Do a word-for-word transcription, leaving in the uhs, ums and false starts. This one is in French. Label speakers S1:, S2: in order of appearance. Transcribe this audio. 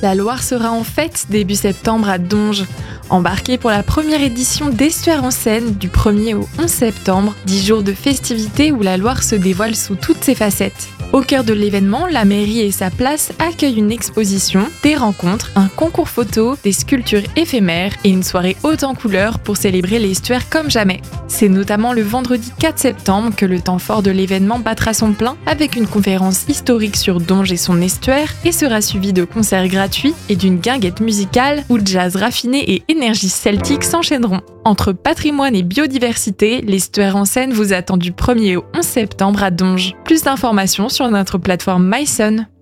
S1: La Loire sera en fête début septembre à Donges. Embarquez pour la première édition d'Estuaires en scène du premier au onze septembre, dix jours de festivités où la Loire se dévoile sous toutes ses facettes. Au cœur de l'événement, la mairie et sa place accueillent une exposition, des rencontres, un concours photo, des sculptures éphémères et une soirée haute en couleurs pour célébrer l'estuaire comme jamais. C'est notamment le vendredi quatre septembre que le temps fort de l'événement battra son plein avec une conférence historique sur Donges et son estuaire et sera suivi de concerts gratuits et d'une guinguette musicale où jazz raffiné et énergie celtique s'enchaîneront. Entre patrimoine et biodiversité, l'Estuaires en scène vous attend du premier au onze septembre à Donges. Plus d'informations sur notre plateforme myson.